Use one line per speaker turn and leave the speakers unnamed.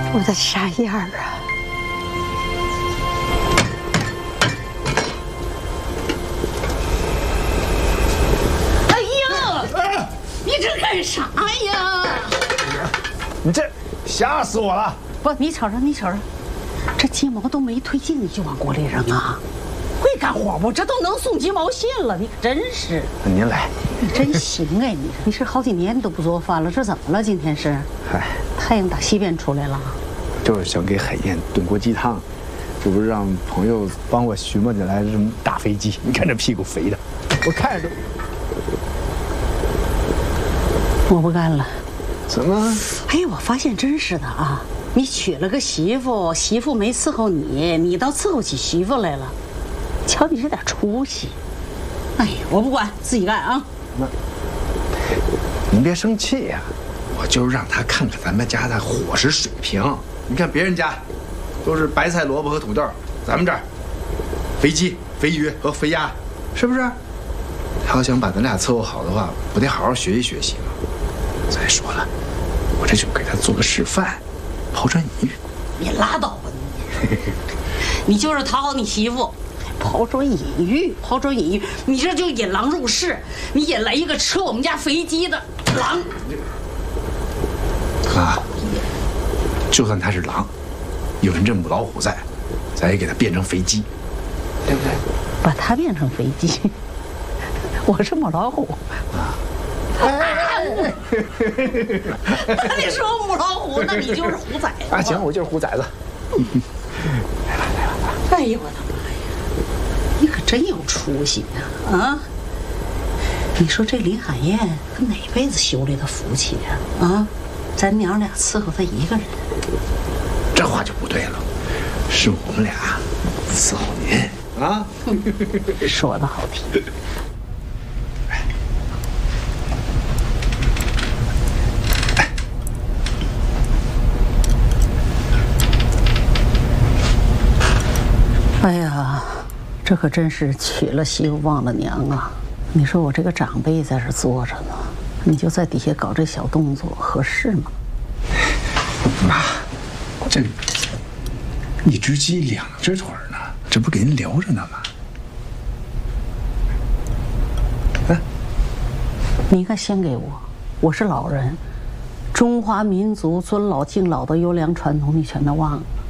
我的啥样啊？
哎呀，你这干啥呀？
你这吓死我了！
不，你瞅瞅，你瞅瞅，这鸡毛都没推进，你就往锅里扔啊？会干活不？这都能送鸡毛线了，你可真是。
您来，
你真行哎，你是好几年都不做饭了，这怎么了？今天是？
嗨，
太阳打西边出来了。
就是想给海燕炖锅鸡汤，这不是让朋友帮我寻摸起来这么大飞机？你看这屁股肥的，我看着都……
我不干了。
怎么？
哎，我发现真是的啊！你娶了个媳妇，媳妇没伺候你，你倒伺候起媳妇来了。瞧你这点出息！哎呀，我不管，自己干啊！
您别生气呀，我就是让他看看咱们家的伙食水平。你看别人家都是白菜、萝卜和土豆，咱们这儿肥鸡、肥鱼和肥鸭，是不是？他要想把咱俩伺候好的话，不得好好学习学习吗？再说了，我这就给他做个示范，抛砖引玉。
你拉倒吧你！你就是讨好你媳妇。抛砖引玉，抛砖引玉，你这就引狼入室，你引来一个吃我们家肥鸡的狼。
啊，就算他是狼，有人这母老虎在，咱也给他变成肥鸡，对不对？
把他变成肥鸡，我是母老虎。啊！那你说母老虎，那你就是虎崽子
啊！行，我就是虎崽子。来吧，来吧！
哎呦我的妈呀！你可真有出息呀！啊！你说这林海燕她哪辈子修来的福气呀？啊！咱娘俩伺候她一个人，
这话就不对了，是我们俩伺候您啊！
说的好听。哎呀，这可真是娶了媳妇忘了娘啊！你说我这个长辈在这坐着呢，你就在底下搞这小动作，合适吗？
妈，这一只鸡两只腿呢，这不给您留着呢吗？
你应该先给我，我是老人，中华民族尊老敬老的优良传统，你全都忘了。